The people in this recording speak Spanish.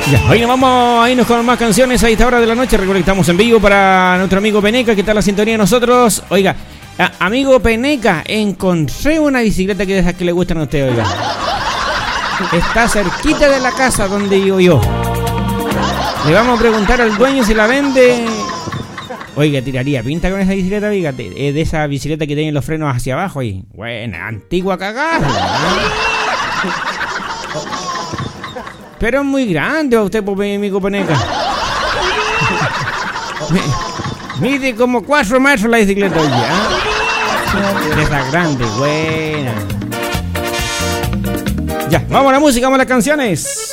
Ya, hoy nos vamos a irnos con más canciones a esta hora de la noche. Recuerda que estamos en vivo para nuestro amigo Peneca, que está en la sintonía de nosotros. Oiga, amigo Peneca, encontré una bicicleta que de esas que le gustan a usted, oiga. Está cerquita de la casa donde vivo yo. Le vamos a preguntar al dueño si la vende. Oiga, tiraría pinta con esa bicicleta, oiga, de esa bicicleta que tiene los frenos hacia abajo ahí. Buena, antigua cagada. Pero es muy grande usted, mi amigo Peneca. Mide como 4 metros la bicicleta, oye. Esa grande, buena. Ya, vamos a la música, vamos a las canciones.